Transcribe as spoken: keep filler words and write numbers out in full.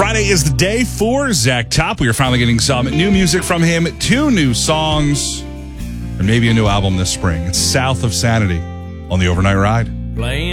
Friday is the day for Zach Top. We are finally getting some new music from him, two new songs, and maybe a new album this spring. It's South of Sanity on the Overnight Ride. Playing